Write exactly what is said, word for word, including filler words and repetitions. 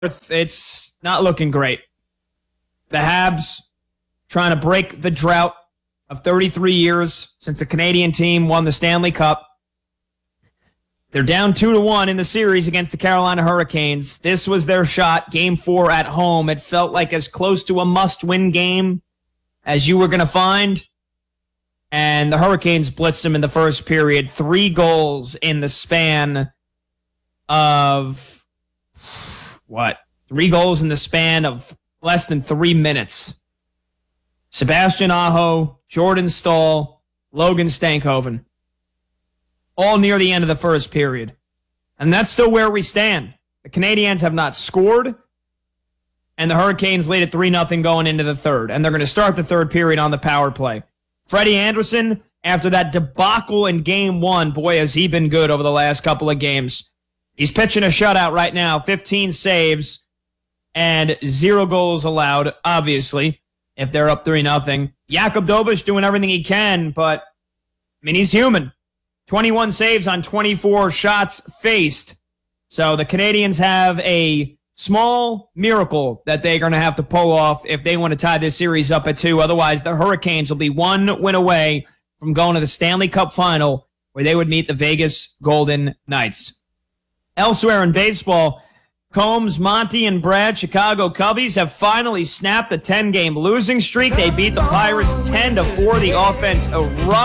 It's not looking great. The Habs trying to break the drought of thirty-three years since the Canadian team won the Stanley Cup. They're down two to one in the series against the Carolina Hurricanes. This was their shot, game four at home. It felt like as close to a must-win game as you were going to find. And the Hurricanes blitzed them in the first period. Three goals in the span of, what? Three goals in the span of less than three minutes. Sebastian Aho, Jordan Staal, Logan Stankoven. All near the end of the first period. And that's still where we stand. The Canadiens have not scored, and the Hurricanes lead at three nothing going into the third. And they're going to start the third period on the power play. Freddie Anderson, after that debacle in game one, boy, has he been good over the last couple of games. He's pitching a shutout right now, fifteen saves, and zero goals allowed, obviously, if they're up three nothing. Jakub Dobeš doing everything he can, but, I mean, he's human. twenty-one saves on twenty-four shots faced. So the Canadiens have a small miracle that they're going to have to pull off if they want to tie this series up at two. Otherwise, the Hurricanes will be one win away from going to the Stanley Cup final where they would meet the Vegas Golden Knights. Elsewhere in baseball, Combs, Monty, and Brad, Chicago Cubbies, have finally snapped the ten-game losing streak. They beat the Pirates ten to four. The offense erupted.